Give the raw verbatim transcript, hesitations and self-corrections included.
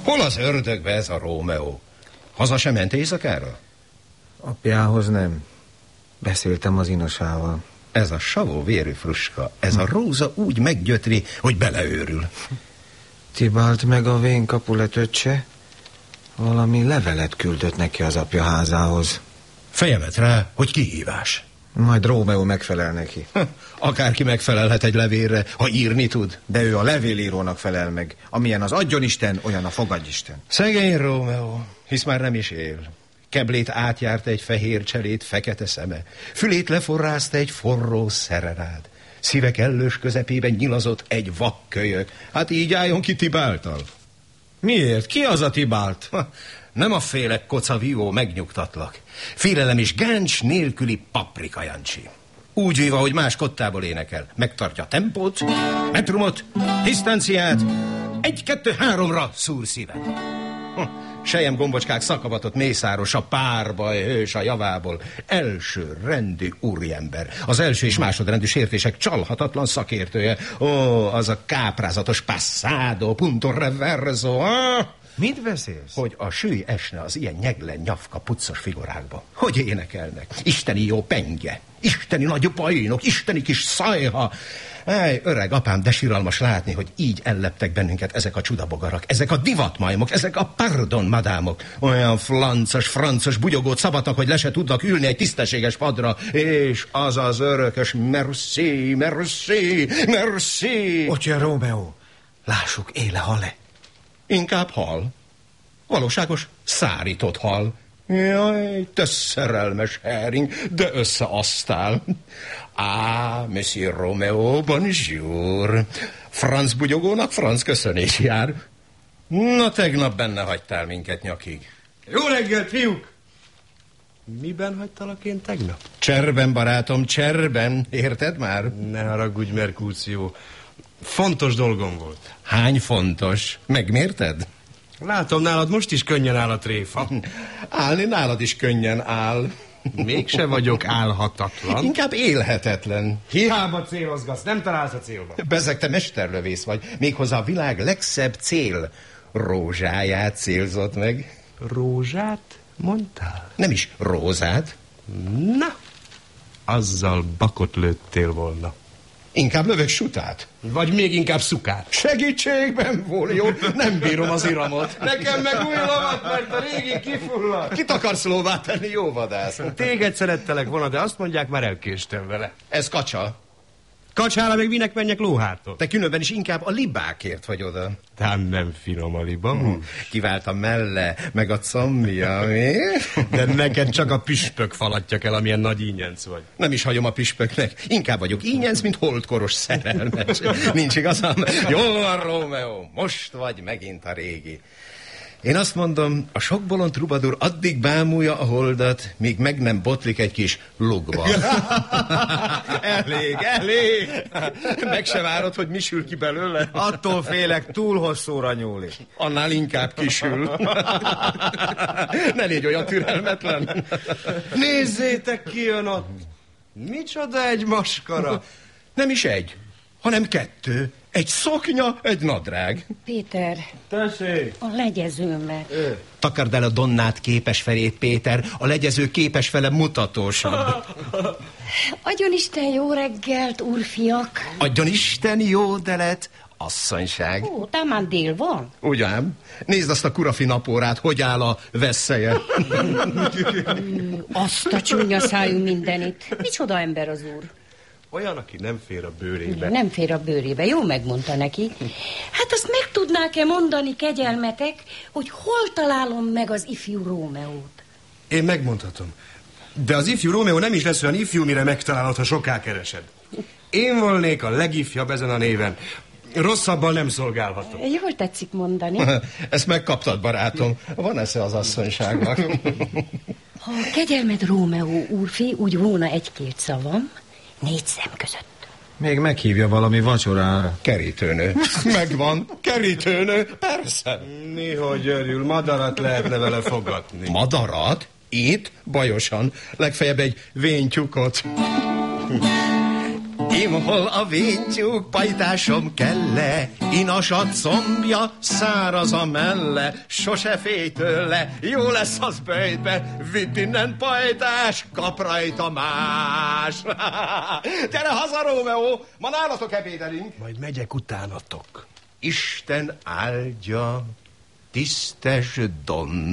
Hol az ördögbe ez a Rómeó? Haza sem ment éjszakára? Apjához nem. Beszéltem az Inosával. Ez a savó vérű fruska, ez a Róza úgy meggyötri, hogy beleőrül. Tibalt meg a vén Capulet öccse valami levelet küldött neki az apja házához. Fejemet rá, hogy kihívás. Majd Rómeó megfelel neki. Akárki megfelelhet egy levélre, ha írni tud. De ő a levélírónak felel meg. Amilyen az adjonisten, olyan a fogadjisten. Szegény Rómeó, hisz már nem is él. Keblét átjárta egy fehér cselét fekete szeme. Fülét leforrázta egy forró szererád. Szíve kellős közepében nyilazott egy vakkölyök. Hát így álljon ki Tibáltal. Miért? Ki az a Tibált? Ha, nem a félek kocavívó megnyugtatlak. Félelem és gáncs nélküli paprika Jancsi. Úgy víva, hogy más kottából énekel. Megtartja tempót, metrumot, disztanciát. Egy-kettő-háromra szúr szíven. Hm. Sejem gombocskák szakavatott mészáros, a párbaj hős a javából. Első rendű úriember. Az első és másodrendű sértések csalhatatlan szakértője. Ó, az a káprázatos passado, punto reverso. Ah! Mit beszélsz? Hogy a sűj esne az ilyen nyeglen, nyafka, puccos figurákba. Hogy énekelnek. Isteni jó pengye, isteni nagy bajnok, isteni kis szajha. Ej, öreg apám, de siralmas látni, hogy így elleptek bennünket ezek a csudabogarak, ezek a divatmajmok, ezek a pardon madámok. Olyan flancos, francos bugyogót szabadnak, hogy le se tudnak ülni egy tisztességes padra. És az az örökös merci, merci, merci. Ott jön Rómeó. Lássuk, éle, hal-e? Inkább hal. Valóságos szárított hal. Jaj, te szerelmes hering, de összeasztál. Á, Monsieur Romeo, bonjour. Franc bugyogónak franc köszönés jár. Na, tegnap benne hagytál minket nyakig. Jó reggelt, fiúk! Miben hagytalak én tegnap? Cserben, barátom, cserben. Érted már? Ne haragudj, Merkúció. Fontos dolgom volt. Hány fontos? Megmérted? Látom, nálad most is könnyen áll a tréfa. Állni nálad is könnyen áll. Mégse vagyok állhatatlan. Inkább élhetetlen. Hiába célozgatsz, nem találsz a célba. Bezeg, te mesterlövész vagy. Méghozzá a világ legszebb cél rózsáját célzott meg. Rózsát mondtál? Nem is rózát. Na, azzal bakot lőttél volna. Inkább lövök sutát. Vagy még inkább szukát. Segítségben, Volio, nem bírom az iramot. Nekem meg új lovat, mert a régi kifulladt. Kit akarsz lóvá tenni, jó vadász? Téged szerettelek volna, de azt mondják, már elkéstem vele. Ez kacsa. Kacsára meg minek menjek lóháton? Te különben is inkább a libákért vagy oda. Tám nem finom a liba. Hmm. Kivált a melle, meg a combja, mi? De neked csak a püspök falatja kell, amilyen nagy ínyenc vagy. Nem is hagyom a püspöknek. Inkább vagyok ínyenc, mint holdkoros szerelmes. Nincs igazam? Jól van, Rómeó, most vagy megint a régi. Én azt mondom, a sok bolond trubadur addig bámulja a holdat, míg meg nem botlik egy kis lugba. Elég, elég. Meg se várod, hogy mi sül ki belőle? Attól félek, túl hosszúra nyúlik. Annál inkább kisül. Ne légy olyan türelmetlen. Nézzétek, ki jön ott. Micsoda egy maskara. Nem is egy, hanem kettő. Egy szoknya, egy nadrág. Péter. Tessék. A legyezőmet. Ő. Takard el a donnát képes felét, Péter. A legyező képes fele mutatósabb. Adjon Isten jó reggelt, úrfiak. Adjon Isten jó delet, asszonyság. Ó, talán dél van. Ugyan? Nézd azt a kurafi napórát, hogy áll a vesszeje. Azt a csúnya szájú mindenit. Micsoda ember az úr. Olyan, aki nem fér a bőrébe. Nem fér a bőrébe, jó megmondta neki. Hát azt meg tudnák-e mondani, kegyelmetek, hogy hol találom meg az ifjú Rómeót? Én megmondhatom. De az ifjú Rómeó nem is lesz olyan ifjú, mire megtalálod, ha soká keresed. Én volnék a legifjabb ezen a néven. Rosszabbal nem szolgálhatok. Jól tetszik mondani. Ezt megkaptad, barátom. Van esze az asszonyságnak. Ha a kegyelmed Rómeó úrfi úgy volna egy-két szavam, négy szem között. Még meghívja valami vacsorára. Kerítőnő. Megvan. Kerítőnő. Persze. Mihogy örül, madarat lehetne vele fogatni. Madarat? Itt? Bajosan. Legfeljebb egy vénytyukot. Imhol a véntyúk, pajtásom kelle, inasat combja, száraz a melle, sose félj tőle, jó lesz az böjtbe, vidd innen pajtás, kap rajta más. Gyere haza, Rómeó, ma nálatok ebédelünk. Majd megyek utánatok. Isten áldja, tisztes Don.